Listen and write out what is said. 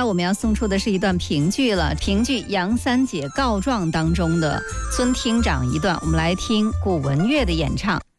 来我们要送出的是一段评剧了，评剧《杨三姐告状》当中的孙厅长一段，我们来听古文乐的演唱。